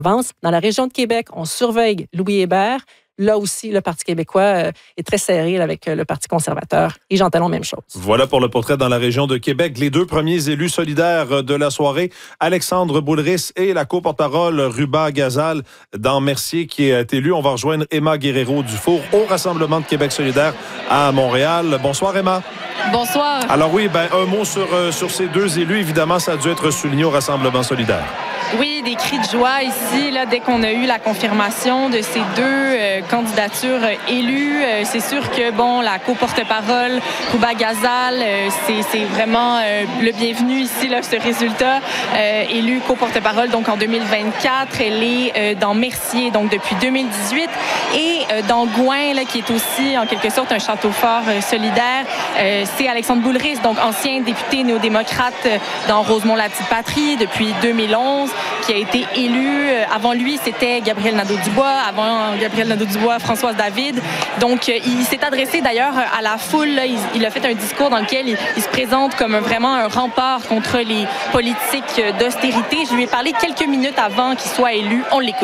avance. Dans la région de Québec, on surveille Louis Hébert. Là aussi, le Parti québécois est très serré avec le Parti conservateur. Et Jean Talon, même chose. Voilà pour le portrait dans la région de Québec. Les deux premiers élus solidaires de la soirée, Alexandre Boulris et la co-porte-parole Ruba Gazal dans Mercier qui est élu. On va rejoindre Emma Guerrero-Dufour au Rassemblement de Québec solidaire à Montréal. Bonsoir, Emma. Bonsoir. Alors oui, un mot sur ces deux élus. Évidemment, ça a dû être souligné au Rassemblement solidaire. Oui, des cris de joie ici, là, dès qu'on a eu la confirmation de ces deux candidatures élues. C'est sûr que, la co-porte-parole, Ruba Gazal, c'est vraiment le bienvenu ici, là, ce résultat. Élue co-porte-parole, donc en 2024. Elle est dans Mercier, donc depuis 2018. Et dans Gouin, là, qui est aussi, en quelque sorte, un château fort solidaire, c'est Alexandre Boulris, donc ancien député néo-démocrate dans Rosemont-la-Petite-Patrie depuis 2011. Qui a été élu. Avant lui, c'était Gabriel Nadeau-Dubois. Avant Gabriel Nadeau-Dubois, Françoise David. Donc, il s'est adressé d'ailleurs à la foule. Là. Il a fait un discours dans lequel il se présente comme vraiment un rempart contre les politiques d'austérité. Je lui ai parlé quelques minutes avant qu'il soit élu. On l'écoute.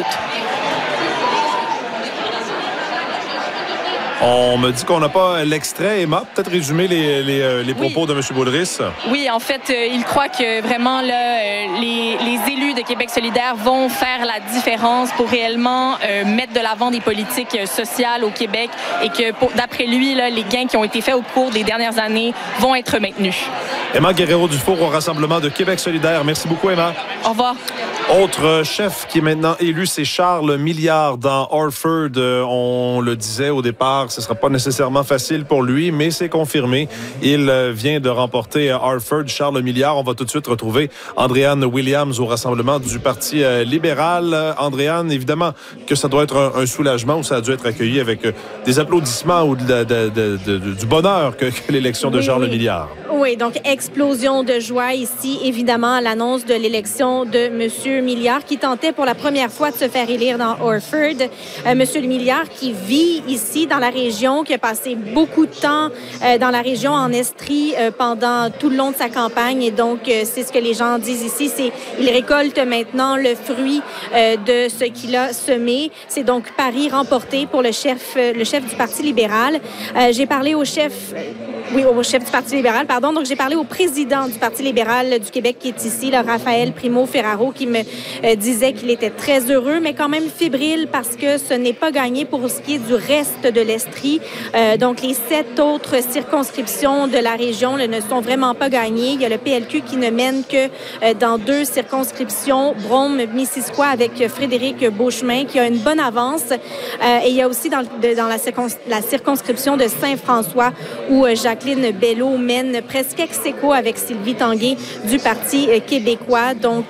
On me dit qu'on n'a pas l'extrait. Emma, peut-être résumer les propos de M. Boulris. Oui, en fait, il croit que vraiment là, les élus de Québec solidaire vont faire la différence pour réellement mettre de l'avant des politiques sociales au Québec et que, d'après lui, là, les gains qui ont été faits au cours des dernières années vont être maintenus. Emma Guerrero-Dufour au Rassemblement de Québec solidaire. Merci beaucoup, Emma. Au revoir. Autre chef qui est maintenant élu, c'est Charles Milliard dans Orford. On le disait au départ, ce ne sera pas nécessairement facile pour lui, mais c'est confirmé. Il vient de remporter Orford. Charles Milliard. On va tout de suite retrouver Andréanne Williams au Rassemblement du Parti libéral. Andréanne, évidemment que ça doit être un soulagement ou ça a dû être accueilli avec des applaudissements ou du bonheur que l'élection de Charles Milliard. Oui, donc explosion de joie ici, évidemment, à l'annonce de l'élection de M. Milliard, qui tentait pour la première fois de se faire élire dans Orford. M. Milliard qui vit ici dans la région, qui a passé beaucoup de temps dans la région en Estrie pendant tout le long de sa campagne. Et donc, c'est ce que les gens disent ici, c'est il récolte maintenant le fruit de ce qu'il a semé. C'est donc Paris remporté pour le chef du Parti libéral. J'ai parlé au chef du Parti libéral, pardon. Donc, j'ai parlé au président du Parti libéral du Québec qui est ici, là, Raphaël Primo-Ferraro, qui me disait qu'il était très heureux, mais quand même fébrile parce que ce n'est pas gagné pour ce qui est du reste de l'Estrie. Donc, les 7 autres circonscriptions de la région ne sont vraiment pas gagnées. Il y a le PLQ qui ne mène que dans 2 circonscriptions, Brome-Missisquoi avec Frédéric Beauchemin, qui a une bonne avance. Et il y a aussi dans la circonscription de Saint-François où Jacqueline Bello mène presque ex aequo avec Sylvie Tanguay du Parti québécois. Donc,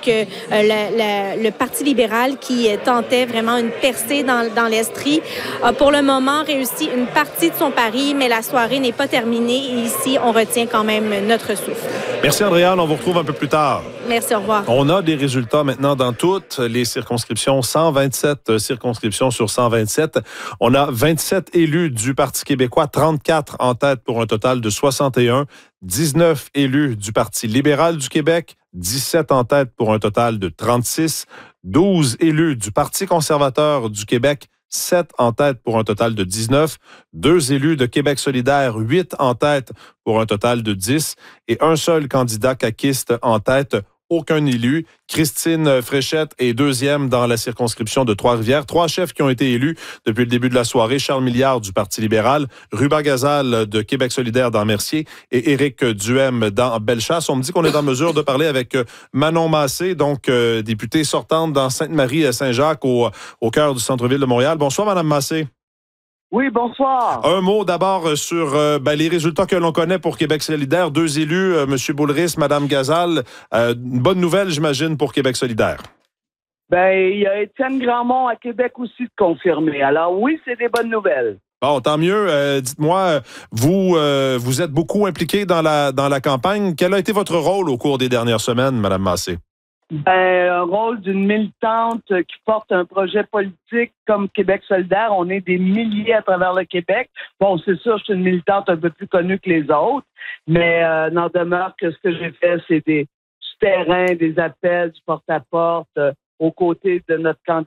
le Parti libéral qui tentait vraiment une percée dans l'Estrie a pour le moment réussi une partie de son pari, mais la soirée n'est pas terminée. Et ici, on retient quand même notre souffle. Merci, Andréanne. On vous retrouve un peu plus tard. Merci, au revoir. On a des résultats maintenant dans toutes les circonscriptions, 127 circonscriptions sur 127. On a 27 élus du Parti québécois, 34 en tête pour un total de 61, 19 élus du Parti libéral du Québec, 17 en tête pour un total de 36, 12 élus du Parti conservateur du Québec, 7 en tête pour un total de 19, 2 élus de Québec solidaire, 8 en tête pour un total de 10 et un seul candidat caquiste en tête. Aucun élu. Christine Fréchette est deuxième dans la circonscription de Trois-Rivières. 3 chefs qui ont été élus depuis le début de la soirée. Charles Milliard du Parti libéral, Ruba Gazal de Québec solidaire dans Mercier et Éric Duhem dans Bellechasse. On me dit qu'on est en mesure de parler avec Manon Massé, donc députée sortante dans Sainte-Marie-Saint-Jacques au cœur du centre-ville de Montréal. Bonsoir, Madame Massé. Oui, bonsoir. Un mot d'abord sur les résultats que l'on connaît pour Québec solidaire. 2 élus, M. Boulris, Mme Gazal. Une bonne nouvelle, j'imagine, pour Québec solidaire. Il y a Étienne Grandmont à Québec aussi de confirmer. Alors oui, c'est des bonnes nouvelles. Bon, tant mieux. Dites-moi, vous êtes beaucoup impliqué dans la campagne. Quel a été votre rôle au cours des dernières semaines, Mme Massé? Un rôle d'une militante qui porte un projet politique comme Québec solidaire. On est des milliers à travers le Québec. Bon, c'est sûr, je suis une militante un peu plus connue que les autres, mais n'en demeure que ce que j'ai fait, c'est du terrain, des appels, du porte-à-porte. aux côtés de notre candidat